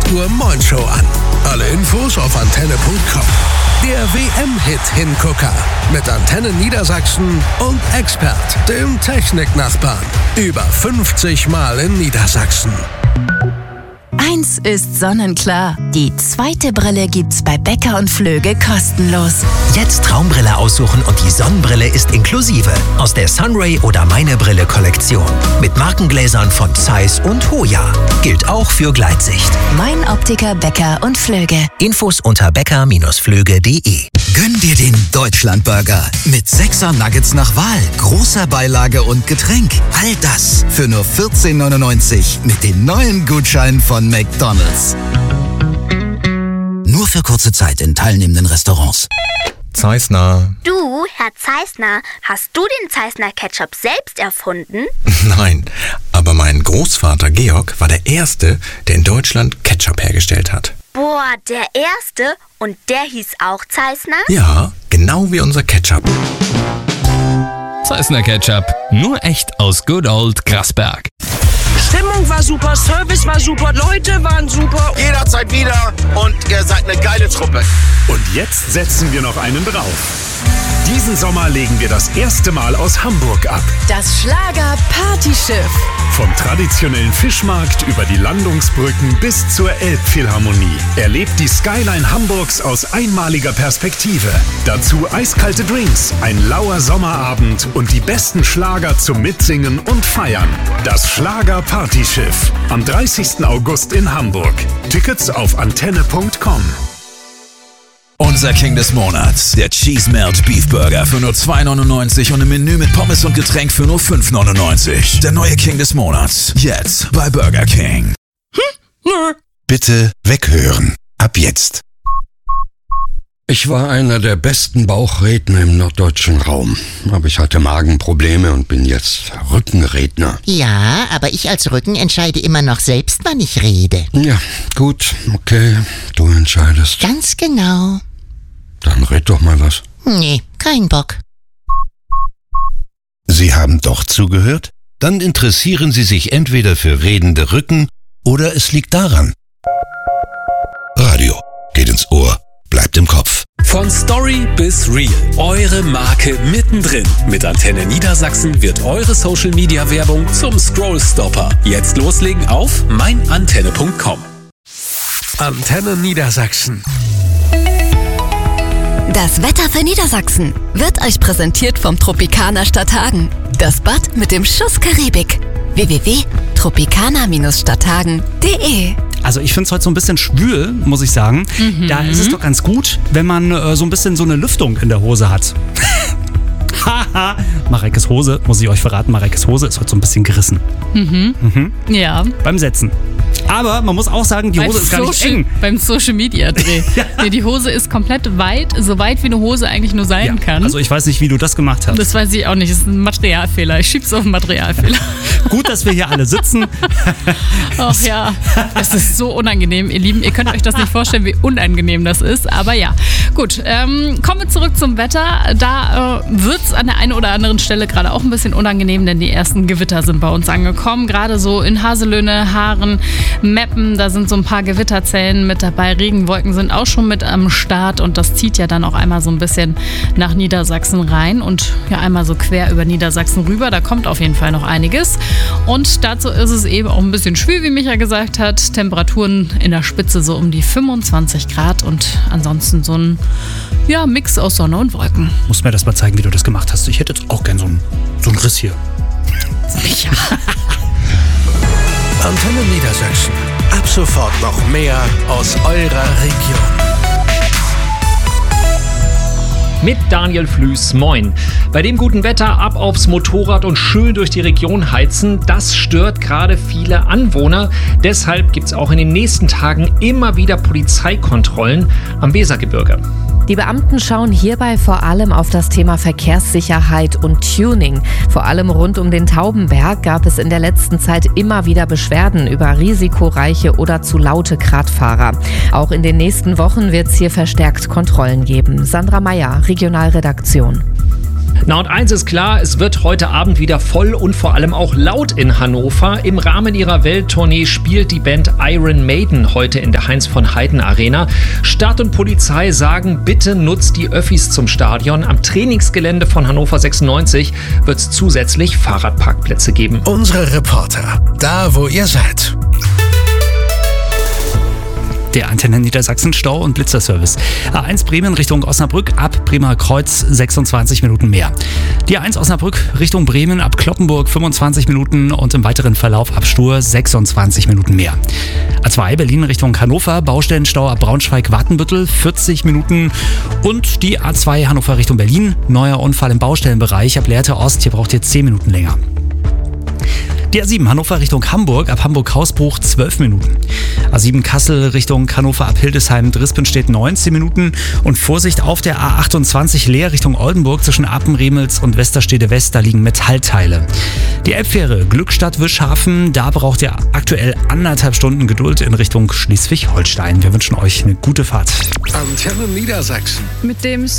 Uhr Moin Show an. Alle Infos auf antenne.com. Der WM-Hit-Hingucker mit Antenne Niedersachsen und Expert, dem Techniknachbarn. Über 50 Mal in Niedersachsen. Eins ist sonnenklar. Die zweite Brille gibt's bei Becker und Flöge kostenlos. Jetzt Traumbrille aussuchen und die Sonnenbrille ist inklusive. Aus der Sunray oder Meine Brille Kollektion. Mit Markengläsern von Zeiss und Hoya. Gilt auch für Gleitsicht. Mein Optiker Becker und Flöge. Infos unter becker-flöge.de. Gönn dir den Deutschlandburger mit 6er Nuggets nach Wahl, großer Beilage und Getränk. All das für nur 14,99 mit den neuen Gutscheinen von McDonald's. Nur für kurze Zeit in teilnehmenden Restaurants. Zeissner. Du, Herr Zeissner, hast du den Zeissner Ketchup selbst erfunden? Nein, aber mein Großvater Georg war der Erste, der in Deutschland Ketchup hergestellt hat. Boah, der Erste? Und der hieß auch Zeissner? Ja, genau wie unser Ketchup. Zeissner Ketchup, nur echt aus Good Old Grasberg. Stimmung war super, Service war super, Leute waren super. Jederzeit wieder und ihr seid eine geile Truppe. Und jetzt setzen wir noch einen drauf. Diesen Sommer legen wir das erste Mal aus Hamburg ab. Das Schlager-Partyschiff. Vom traditionellen Fischmarkt über die Landungsbrücken bis zur Elbphilharmonie. Erlebt die Skyline Hamburgs aus einmaliger Perspektive. Dazu eiskalte Drinks, ein lauer Sommerabend und die besten Schlager zum Mitsingen und Feiern. Das Schlager-Partyschiff. Am 30. August in Hamburg. Tickets auf antenne.com. Unser King des Monats, der Cheese Melt Beef Burger für nur 2,99 und ein Menü mit Pommes und Getränk für nur 5,99. Der neue King des Monats, jetzt bei Burger King. Bitte weghören. Ab jetzt. Ich war einer der besten Bauchredner im norddeutschen Raum. Aber ich hatte Magenprobleme und bin jetzt Rückenredner. Ja, aber ich als Rücken entscheide immer noch selbst, wann ich rede. Ja, gut, okay, du entscheidest. Ganz genau. Dann red doch mal was. Nee, kein Bock. Sie haben doch zugehört? Dann interessieren Sie sich entweder für redende Rücken oder es liegt daran. Radio geht ins Ohr, bleibt im Kopf. Von Story bis Real. Eure Marke mittendrin. Mit Antenne Niedersachsen wird eure Social-Media-Werbung zum Scrollstopper. Jetzt loslegen auf meinantenne.com. Antenne Niedersachsen. Das Wetter für Niedersachsen wird euch präsentiert vom Tropicana Stadthagen. Das Bad mit dem Schuss Karibik. www.tropicana-stadthagen.de. Also ich finde es heute so ein bisschen schwül, muss ich sagen. Da ist es doch ganz gut, wenn man so ein bisschen so eine Lüftung in der Hose hat. Haha, Mareikes Hose, muss ich euch verraten, Mareikes Hose ist heute so ein bisschen gerissen. Ja. Beim Setzen. Aber man muss auch sagen, die Hose ist gar nicht eng. Beim Social Media Dreh. Ja. Nee, die Hose ist komplett weit, so weit wie eine Hose eigentlich nur sein kann. Also ich weiß nicht, wie du das gemacht hast. Das weiß ich auch nicht, das ist ein Materialfehler. Ich schieb's auf einen Materialfehler. Gut, dass wir hier alle sitzen. Ach ja, es ist so unangenehm, ihr Lieben. Ihr könnt euch das nicht vorstellen, wie unangenehm das ist. Aber ja, gut. Kommen wir zurück zum Wetter. Da wird's an der einen oder anderen Stelle gerade auch ein bisschen unangenehm, denn die ersten Gewitter sind bei uns angekommen. Gerade so in Haselöhne, Haaren, Meppen, da sind so ein paar Gewitterzellen mit dabei. Regenwolken sind auch schon mit am Start und das zieht ja dann auch einmal so ein bisschen nach Niedersachsen rein und ja einmal so quer über Niedersachsen rüber. Da kommt auf jeden Fall noch einiges. Und dazu ist es eben auch ein bisschen schwül, wie Micha gesagt hat. Temperaturen in der Spitze so um die 25 Grad und ansonsten so ein Mix aus Sonne und Wolken. Musst mir das mal zeigen, wie du das gemacht hast. Ich hätte jetzt auch gern so einen Riss hier. Micha. Antenne Niedersachsen. Ab sofort noch mehr aus eurer Region. Mit Daniel Flüß, moin. Bei dem guten Wetter ab aufs Motorrad und schön durch die Region heizen, das stört gerade viele Anwohner. Deshalb gibt es auch in den nächsten Tagen immer wieder Polizeikontrollen am Wesergebirge. Die Beamten schauen hierbei vor allem auf das Thema Verkehrssicherheit und Tuning. Vor allem rund um den Taubenberg gab es in der letzten Zeit immer wieder Beschwerden über risikoreiche oder zu laute Radfahrer. Auch in den nächsten Wochen wird es hier verstärkt Kontrollen geben. Sandra Meyer, Regionalredaktion. Na und eins ist klar, es wird heute Abend wieder voll und vor allem auch laut in Hannover. Im Rahmen ihrer Welttournee spielt die Band Iron Maiden heute in der Heinz-von-Heiden-Arena. Stadt und Polizei sagen, bitte nutzt die Öffis zum Stadion. Am Trainingsgelände von Hannover 96 wird es zusätzlich Fahrradparkplätze geben. Unsere Reporter, da wo ihr seid. Der Antenne Niedersachsen Stau- und Blitzerservice. A1 Bremen Richtung Osnabrück ab Bremer Kreuz 26 Minuten mehr. Die A1 Osnabrück Richtung Bremen ab Cloppenburg 25 Minuten und im weiteren Verlauf ab Stur 26 Minuten mehr. A2 Berlin Richtung Hannover, Baustellenstau ab Braunschweig-Wartenbüttel 40 Minuten und die A2 Hannover Richtung Berlin, neuer Unfall im Baustellenbereich ab Lehrte Ost, hier braucht ihr 10 Minuten länger. Die A7 Hannover Richtung Hamburg, ab Hamburg-Hausbruch 12 Minuten. A7 Kassel Richtung Hannover ab Hildesheim-Drispenstedt 19 Minuten. Und Vorsicht auf der A28 Leer Richtung Oldenburg zwischen Apen-Remels und Westerstede West, da liegen Metallteile. Die Elbfähre Glückstadt-Wischhafen, da braucht ihr aktuell 1,5 Stunden Geduld in Richtung Schleswig-Holstein. Wir wünschen euch eine gute Fahrt. Antenne Niedersachsen. Mit dem